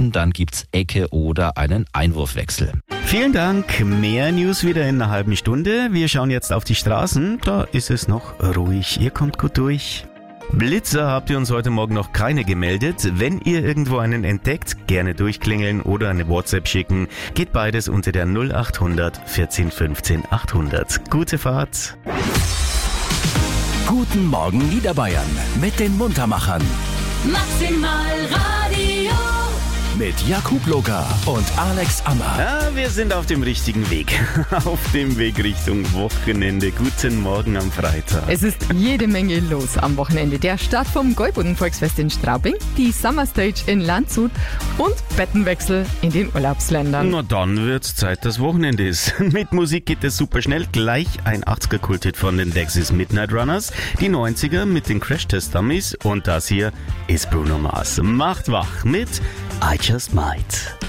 und dann gibt's Ecke oder einen Einwurfwechsel. Vielen Dank. Mehr News wieder in einer halben Stunde. Wir schauen jetzt auf die Straßen. Da ist es noch ruhig. Ihr kommt gut durch. Blitzer habt ihr uns heute Morgen noch keine gemeldet. Wenn ihr irgendwo einen entdeckt, gerne durchklingeln oder eine WhatsApp schicken. Geht beides unter der 0800 14 15 800. Gute Fahrt. Guten Morgen Niederbayern mit den Muntermachern. Maximal Radio. Mit Jakub Locker und Alex Ammer. Ja, wir sind auf dem richtigen Weg. Auf dem Weg Richtung Wochenende. Guten Morgen am Freitag. Es ist jede Menge los am Wochenende. Der Start vom Gäuboden-Volksfest in Straubing, die Summer Stage in Landshut und Bettenwechsel in den Urlaubsländern. Na dann wird's Zeit, dass Wochenende ist. Mit Musik geht es super schnell. Gleich ein 80er-Kulthit von den Dexys Midnight Runners, die 90er mit den Crash-Test-Dummies und das hier ist Bruno Mars. Macht wach mit I Just Might.